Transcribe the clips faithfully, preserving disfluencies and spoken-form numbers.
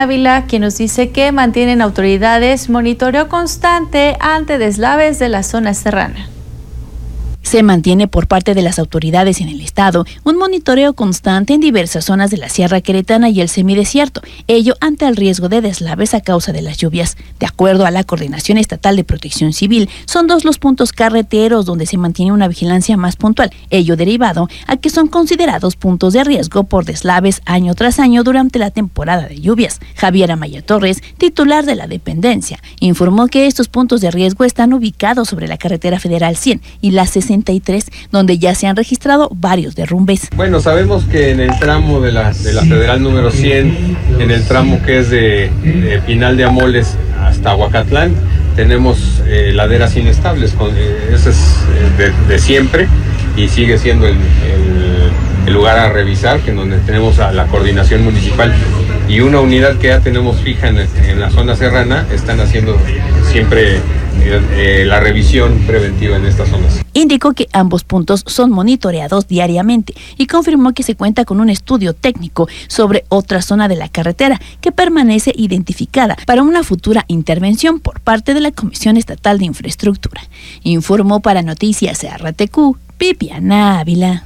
Ávila, quien nos dice que mantienen autoridades monitoreo constante ante deslaves de la zona serrana. Se mantiene por parte de las autoridades en el estado un monitoreo constante en diversas zonas de la Sierra Queretana y el semidesierto, ello ante el riesgo de deslaves a causa de las lluvias. De acuerdo a la Coordinación Estatal de Protección Civil, son dos los puntos carreteros donde se mantiene una vigilancia más puntual, ello derivado a que son considerados puntos de riesgo por deslaves año tras año durante la temporada de lluvias. Javier Amaya Torres, titular de la dependencia, informó que estos puntos de riesgo están ubicados sobre la carretera federal cien y la sesenta y tres, donde ya se han registrado varios derrumbes. Bueno, sabemos que en el tramo de la, de la federal número cien, en el tramo que es de, de Pinal de Amoles hasta Huacatlán, tenemos eh, laderas inestables, con, eh, eso es eh, de, de siempre y sigue siendo el, el, el lugar a revisar, que en donde tenemos a la coordinación municipal y una unidad que ya tenemos fija en, en la zona serrana, están haciendo siempre eh, eh, la revisión preventiva en estas zonas. Indicó que ambos puntos son monitoreados diariamente y confirmó que se cuenta con un estudio técnico sobre otra zona de la carretera que permanece identificada para una futura intervención por parte de la Comisión Estatal de Infraestructura. Informó para Noticias R T Q, Viviana Ávila.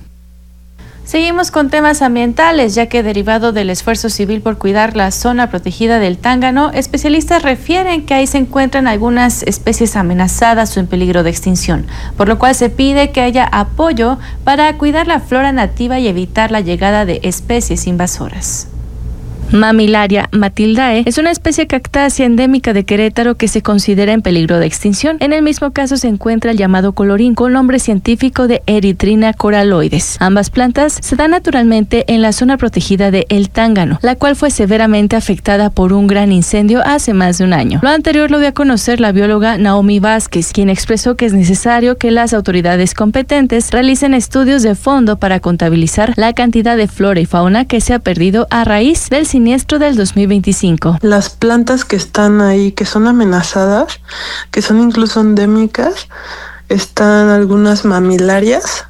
Seguimos con temas ambientales, ya que derivado del esfuerzo civil por cuidar la zona protegida del Tángano, especialistas refieren que ahí se encuentran algunas especies amenazadas o en peligro de extinción, por lo cual se pide que haya apoyo para cuidar la flora nativa y evitar la llegada de especies invasoras. Mamillaria matildae es una especie cactácea endémica de Querétaro que se considera en peligro de extinción. En el mismo caso se encuentra el llamado colorín, con nombre científico de Erythrina coralloides. Ambas plantas se dan naturalmente en la zona protegida de El Tángano, la cual fue severamente afectada por un gran incendio hace más de un año. Lo anterior lo dio a conocer la bióloga Naomi Vázquez, quien expresó que es necesario que las autoridades competentes realicen estudios de fondo para contabilizar la cantidad de flora y fauna que se ha perdido a raíz del siniestro del dos mil veinticinco. Las plantas que están ahí, que son amenazadas, que son incluso endémicas, están algunas mamilarias.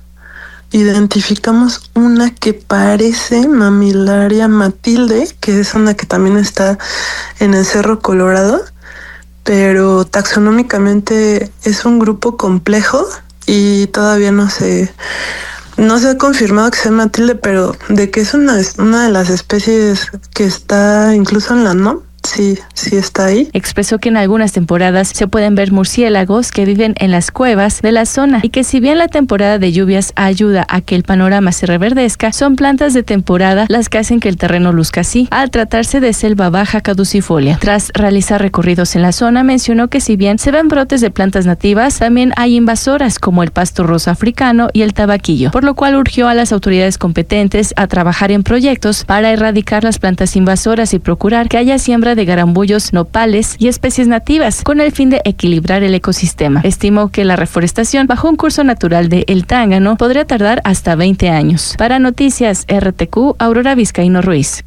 Identificamos una que parece Mamillaria matildae, que es una que también está en el Cerro Colorado, pero taxonómicamente es un grupo complejo y todavía no se... No se ha confirmado que sea matilde, pero de que es una, una de las especies que está incluso en la N O M, sí, sí está ahí. Expresó que en algunas temporadas se pueden ver murciélagos que viven en las cuevas de la zona y que si bien la temporada de lluvias ayuda a que el panorama se reverdezca, son plantas de temporada las que hacen que el terreno luzca así, al tratarse de selva baja caducifolia. Tras realizar recorridos en la zona, mencionó que si bien se ven brotes de plantas nativas, también hay invasoras como el pasto rosa africano y el tabaquillo, por lo cual urgió a las autoridades competentes a trabajar en proyectos para erradicar las plantas invasoras y procurar que haya siembra de garambullos, nopales y especies nativas con el fin de equilibrar el ecosistema. Estimó que la reforestación bajo un curso natural de El Tángano podría tardar hasta veinte años. Para Noticias R T Q, Aurora Vizcaíno Ruiz.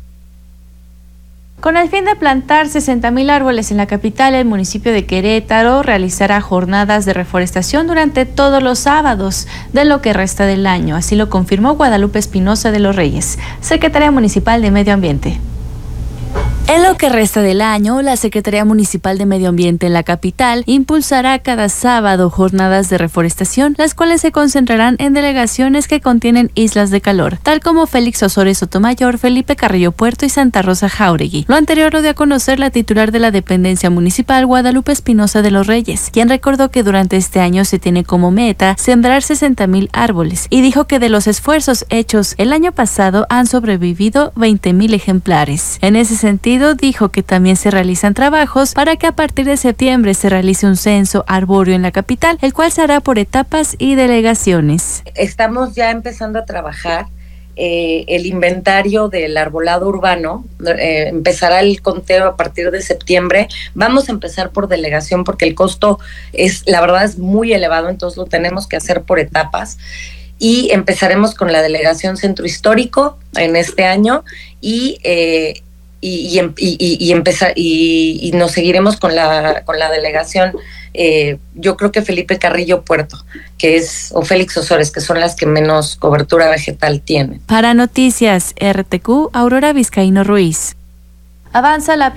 Con el fin de plantar sesenta mil árboles en la capital, el municipio de Querétaro realizará jornadas de reforestación durante todos los sábados de lo que resta del año. Así lo confirmó Guadalupe Espinosa de los Reyes, secretaria municipal de Medio Ambiente. En lo que resta del año, la Secretaría Municipal de Medio Ambiente en la capital impulsará cada sábado jornadas de reforestación, las cuales se concentrarán en delegaciones que contienen islas de calor, tal como Félix Osores Sotomayor, Felipe Carrillo Puerto y Santa Rosa Jáuregui. Lo anterior lo dio a conocer la titular de la dependencia municipal, Guadalupe Espinosa de los Reyes, quien recordó que durante este año se tiene como meta sembrar sesenta mil árboles y dijo que de los esfuerzos hechos el año pasado han sobrevivido veinte mil ejemplares. En ese sentido, dijo que también se realizan trabajos para que a partir de septiembre se realice un censo arbóreo en la capital, el cual se hará por etapas y delegaciones. Estamos ya empezando a trabajar eh, el inventario del arbolado urbano, eh, empezará el conteo a partir de septiembre. Vamos a empezar por delegación porque el costo es, la verdad, es muy elevado, entonces lo tenemos que hacer por etapas. Y empezaremos con la delegación Centro Histórico en este año y eh, Y, y, y, y empezar y, y nos seguiremos con la con la delegación eh, yo creo que Felipe Carrillo Puerto, que es, o Félix Osores, que son las que menos cobertura vegetal tienen. Para Noticias R T Q, Aurora Vizcaíno Ruiz. Avanza la